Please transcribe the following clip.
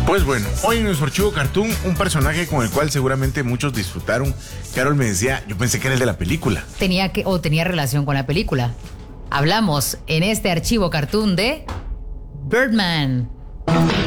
Pues bueno, hoy en nuestro archivo Cartoon, un personaje con el cual seguramente muchos disfrutaron. Carol me decía, yo pensé que era el de la película. Tenía relación con la película. Hablamos en este archivo Cartoon de Birdman.